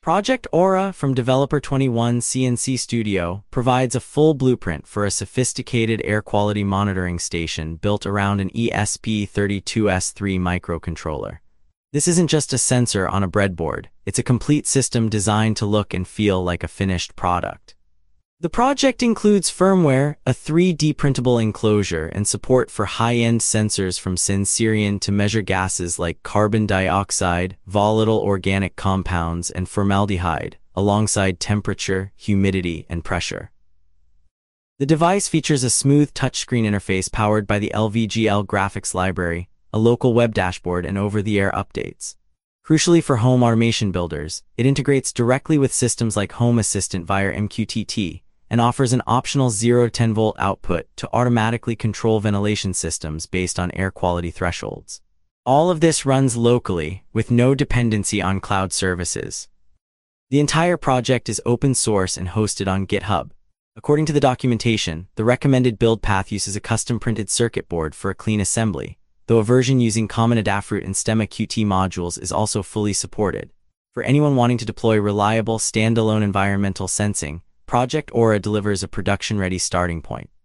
Project Aura from developer 21 CNC Studio provides a full blueprint for a sophisticated air quality monitoring station built around an ESP32S3 microcontroller. This isn't just a sensor on a breadboard, it's a complete system designed to look and feel like a finished product. The project includes firmware, a 3D printable enclosure, and support for high-end sensors from Sensirion to measure gases like carbon dioxide, volatile organic compounds, and formaldehyde, alongside temperature, humidity, and pressure. The device features a smooth touchscreen interface powered by the LVGL graphics library, a local web dashboard, and over-the-air updates. Crucially for home automation builders, it integrates directly with systems like Home Assistant via MQTT, and offers an optional 0-10-volt output to automatically control ventilation systems based on air quality thresholds. All of this runs locally, with no dependency on cloud services. The entire project is open source and hosted on GitHub. According to the documentation, the recommended build path uses a custom-printed circuit board for a clean assembly, though a version using common Adafruit and Stemma Qt modules is also fully supported. For anyone wanting to deploy reliable, standalone environmental sensing, Project Aura delivers a production-ready starting point.